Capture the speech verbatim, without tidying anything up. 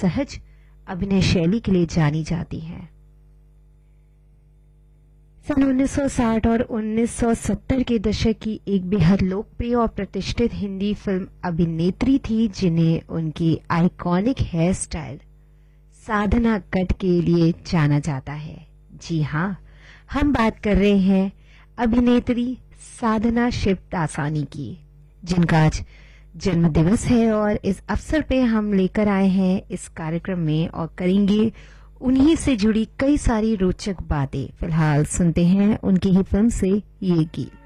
सहज अभिनय शैली के लिए जानी जाती हैं। सन उन्नीस सौ साठ और उन्नीस सौ सत्तर के दशक की एक बेहद लोकप्रिय और प्रतिष्ठित हिंदी फिल्म अभिनेत्री थी जिन्हें उनकी आइकॉनिक हेयर स्टाइल साधना कट के लिए जाना जाता है। जी हाँ, हम बात कर रहे हैं अभिनेत्री साधना शिवदासानी की, जिनका आज जन्म दिवस है और इस अवसर पे हम लेकर आए हैं इस कार्यक्रम में और करेंगे उन्हीं से जुड़ी कई सारी रोचक बातें। फिलहाल सुनते हैं उनकी ही फिल्म से ये गीत।